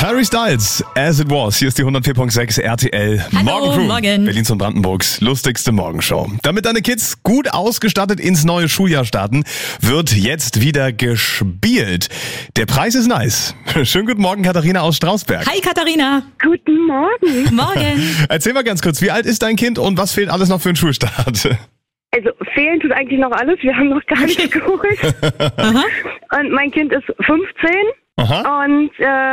Harry Styles, As It Was. Hier ist die 104.6 RTL Hallo, morgen. Berlins und Brandenburgs lustigste Morgenshow. Damit deine Kids gut ausgestattet ins neue Schuljahr starten, wird jetzt wieder gespielt. Der Preis ist nice. Schönen guten Morgen, Katharina aus Strausberg. Hi Katharina. Guten Morgen. Morgen. Erzähl mal ganz kurz, wie alt ist dein Kind und was fehlt alles noch für den Schulstart? Also fehlen tut eigentlich noch alles. Wir haben noch gar nichts geholt. Und mein Kind ist 15. Aha. Und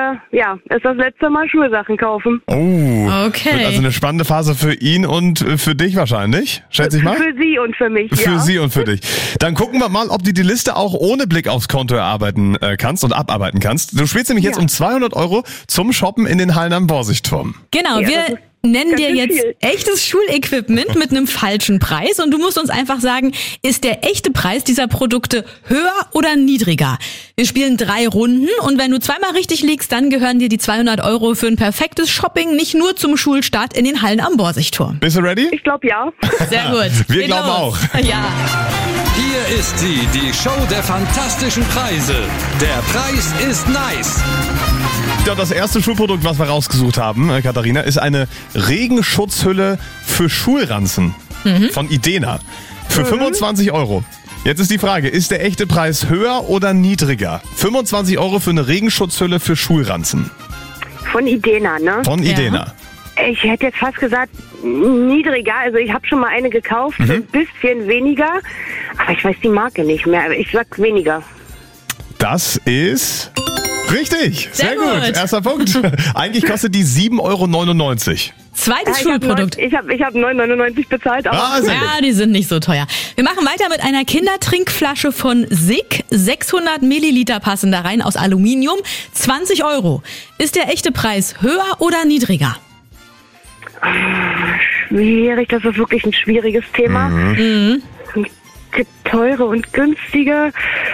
ist das letzte Mal Schulsachen kaufen. Oh, Okay. Wird also eine spannende Phase für ihn und für dich wahrscheinlich, schätze ich mal? Für sie und für mich, Für ja. sie und für dich. Dann gucken wir mal, ob du die Liste auch ohne Blick aufs Konto erarbeiten kannst und abarbeiten kannst. Du spielst nämlich jetzt um 200 € zum Shoppen in den Hallen am Borsigturm. Genau, Ja, das wir ist nennen ganz dir schön jetzt viel. echtes Schulequipment mit einem falschen Preis und du musst uns einfach sagen, ist der echte Preis dieser Produkte höher oder niedriger? Wir spielen 3 Runden und wenn du zweimal richtig liegst, dann gehören dir die 200 € für ein perfektes Shopping, nicht nur zum Schulstart in den Hallen am Borsigturm. Bist du ready? Ich glaube ja. Sehr gut. Wir Geht glauben los. auch. Ja. Hier ist sie, die Show der fantastischen Preise. Der Preis ist nice. Ja, das erste Schulprodukt, was wir rausgesucht haben, Katharina, ist eine Regenschutzhülle für Schulranzen von Idena für 25 €. Jetzt ist die Frage, ist der echte Preis höher oder niedriger? 25 € für eine Regenschutzhülle für Schulranzen Von Idena, ne? von Ja. Idena. Ich hätte jetzt fast gesagt, niedriger. Also ich habe schon mal eine gekauft, ein bisschen weniger. Aber ich weiß die Marke nicht mehr. Aber ich sag weniger. Das ist richtig. Sehr gut. Erster Punkt. Eigentlich kostet die 7,99 €. Zweites Ich habe Schulprodukt. 9,99 bezahlt, aber Ah, sehr gut. Ja, die sind nicht so teuer. Wir machen weiter mit einer Kindertrinkflasche von SICK. 600 Milliliter passen da rein aus Aluminium. 20 €. Ist der echte Preis höher oder niedriger? schwierig. Das ist wirklich ein schwieriges Thema. Teure und günstige.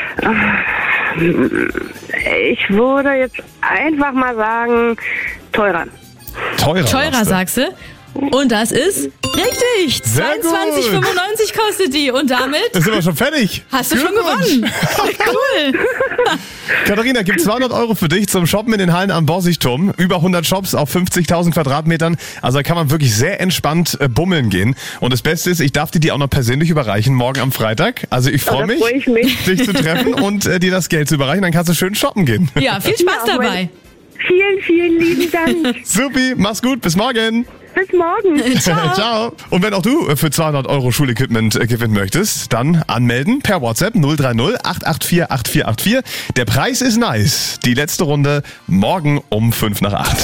Ich würde jetzt einfach mal sagen, teurer. Teurer. Teurer, sagst sagst du? Und das ist richtig. Sehr gut. 22,95 kostet die. Und damit du. Sind wir schon fertig? hast du schon Glückwunsch. gewonnen. Cool. Katharina, gibt 200 € für dich zum Shoppen in den Hallen am Borsigturm. Über 100 Shops auf 50.000 Quadratmetern. Also da kann man wirklich sehr entspannt bummeln gehen. Und das Beste ist, ich darf dir die auch noch persönlich überreichen morgen am Freitag. Also ich freue da mich, freu ich mich. dich zu treffen und dir das Geld zu überreichen. Dann kannst du schön shoppen gehen. Ja, viel Spaß Ja, dabei. Vielen, vielen lieben Dank. Supi, mach's gut, bis morgen. Bis morgen. Ciao. Ciao. Und wenn auch du für 200 € Schulequipment gewinnen möchtest, dann anmelden per WhatsApp 030 884 8484. Der Preis ist nice. Die letzte Runde morgen um 5 nach 8.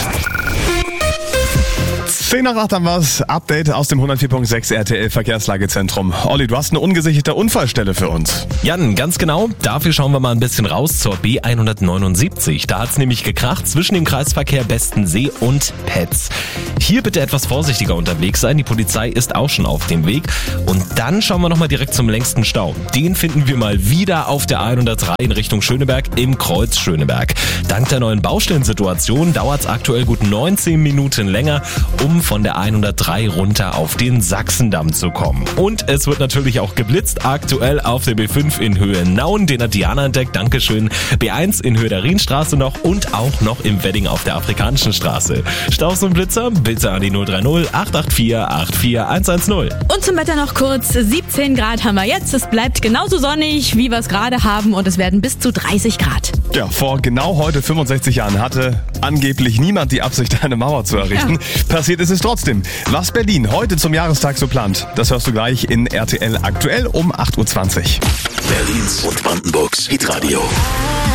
10 nach 8 haben wir's. Update aus dem 104.6 RTL Verkehrslagezentrum. Olli, du hast eine ungesicherte Unfallstelle für uns. Jan, ganz genau. Dafür schauen wir mal ein bisschen raus zur B179. Da hat's nämlich gekracht zwischen dem Kreisverkehr Bestensee und Petz. Hier bitte etwas vorsichtiger unterwegs sein. Die Polizei ist auch schon auf dem Weg. Und dann schauen wir nochmal direkt zum längsten Stau. Den finden wir mal wieder auf der 103 in Richtung Schöneberg im Kreuz Schöneberg. Dank der neuen Baustellensituation dauert's aktuell gut 19 Minuten länger, um von der 103 runter auf den Sachsendamm zu kommen. Und es wird natürlich auch geblitzt, aktuell auf der B5 in Höhe Nauen, den hat Diana entdeckt, Dankeschön. B1 in Höhe der Rienstraße noch und auch noch im Wedding auf der Afrikanischen Straße. Staus und Blitzer bitte an die 030 884 84110. Und zum Wetter noch kurz. 17 Grad haben wir jetzt. Es bleibt genauso sonnig, wie wir es gerade haben. Und es werden bis zu 30 Grad. Ja, vor genau heute 65 Jahren hatte angeblich niemand die Absicht, eine Mauer zu errichten. Passiert ist es trotzdem. Was Berlin heute zum Jahrestag so plant, das hörst du gleich in RTL aktuell um 8:20 Uhr. Berlins und Brandenburgs Hitradio.